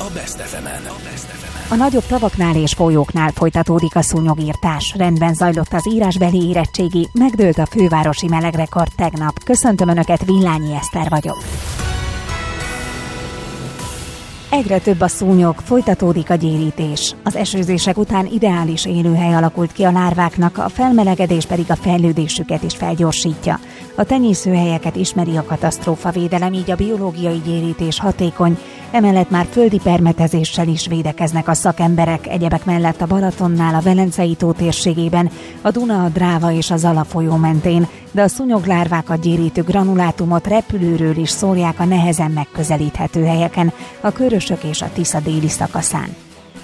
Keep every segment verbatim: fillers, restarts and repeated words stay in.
a Best ef emen. A nagyobb tavaknál és folyóknál folytatódik a szúnyogírtás. Rendben zajlott az írásbeli érettségi, megdőlt a fővárosi melegrekord tegnap. Köszöntöm Önöket, Villányi Eszter vagyok. Egyre több a szúnyog, folytatódik a gyérítés. Az esőzések után ideális élőhely alakult ki a lárváknak, a felmelegedés pedig a fejlődésüket is felgyorsítja. A tenyészőhelyeket ismeri a katasztrófavédelem, így a biológiai gyérítés hatékony, emellett már földi permetezéssel is védekeznek a szakemberek, egyebek mellett a Balatonnál, a Velencei tó térségében, a Duna, a Dráva és a Zala folyó mentén, de a szúnyoglárvákat gyérítő granulátumot repülőről is szórják a nehezen megközelíthető helyeken, a Körösök és a Tisza déli szakaszán.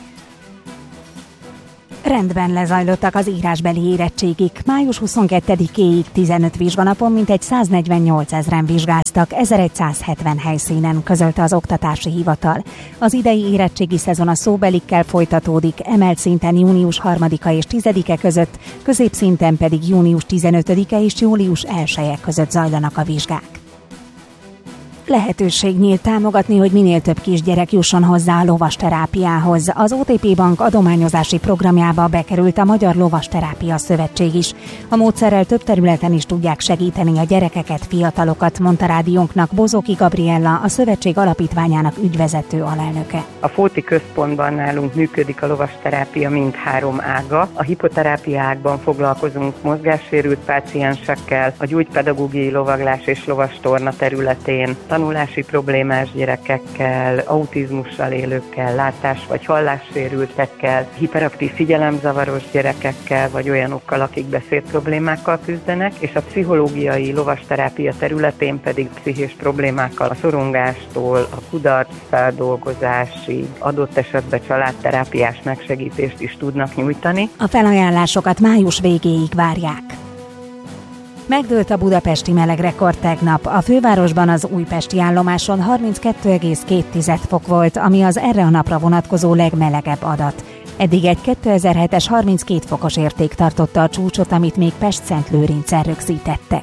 Rendben lezajlottak az írásbeli érettségik. május huszonkettedikéig tizenöt vizsganapon mintegy száznegyvennyolc ezren vizsgáztak, ezerszáz helyszínen, közölte az Oktatási Hivatal. Az idei érettségi szezon a szóbelikkel folytatódik, emelt szinten június harmadika és tizedike között, középszinten pedig június tizenötödike és július elseje között zajlanak a vizsgák. Lehetőség nyílt támogatni, hogy minél több kisgyerek jusson hozzá a lovasterápiához. Az o té pé Bank adományozási programjába bekerült a Magyar Lovasterápia Szövetség is. A módszerrel több területen is tudják segíteni a gyerekeket, fiatalokat, mondta rádiónknak Bozoki Gabriella, a szövetség alapítványának ügyvezető alelnöke. A Fóti Központban nálunk működik a lovasterápia mindhárom ága. A hipoterápia ágban foglalkozunk mozgássérült páciensekkel, a gyógypedagógiai lovaglás és lovastorna területén tanulási problémás gyerekekkel, autizmussal élőkkel, látás- vagy hallássérültekkel, hiperaktív figyelemzavaros gyerekekkel, vagy olyanokkal, akik beszédproblémákkal küzdenek, és a pszichológiai lovasterápia területén pedig pszichés problémákkal, a szorongástól, a kudarc feldolgozásig, adott esetben családterápiás megsegítést is tudnak nyújtani. A felajánlásokat május végéig várják. Megdőlt a budapesti melegrekord tegnap. A fővárosban az újpesti állomáson harminckettő egész két fok volt, ami az erre a napra vonatkozó legmelegebb adat. Eddig egy kétezer-hetes harminckét fokos érték tartotta a csúcsot, amit még Pest-Szentlőrincen rögzítettek.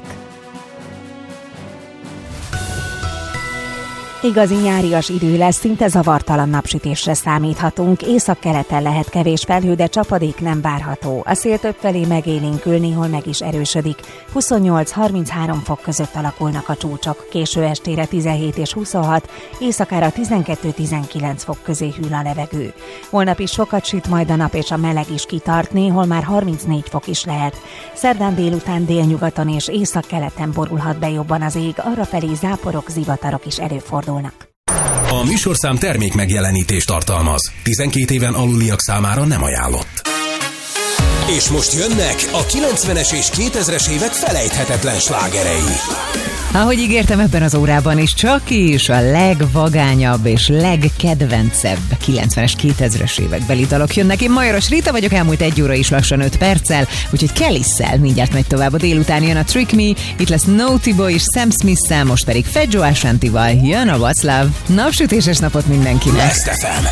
Igazi nyárias idő lesz, szinte zavartalan napsütésre számíthatunk. Északkeleten lehet kevés felhő, de csapadék nem várható. A szél többfelé megélénkül, néhol meg is erősödik. huszonnyolc-harminchárom fok között alakulnak a csúcsok. Késő estére tizenhét és huszonhat, éjszakára tizenkettő-tizenkilenc fok közé hűl a levegő. Holnap is sokat süt majd a nap, és a meleg is kitart, néhol már harmincnégy fok is lehet. Szerdán délután délnyugaton és északkeleten borulhat be jobban az ég, arrafelé záporok, zivatarok is előfordulnak. A műsorszám termék megjelenítést tartalmaz. tizenkét éven aluliak számára nem ajánlott. És most jönnek a kilencvenes és kétezres évek felejthetetlen slágerei. Ahogy ígértem, ebben az órában is csak is a legvagányabb és legkedvencebb kilencvenes, kétezres évekbeli dalok jönnek. Én Majoros Rita vagyok, elmúlt egy óra is lassan öt perccel, úgyhogy Kellisszel mindjárt megy tovább a délután, jön a Trick Me, itt lesz Naughty Boy és Sam Smith-szel, most pedig Fedzso Ashantival jön a What's Love. Napsütéses napot mindenkinek! Best ef em.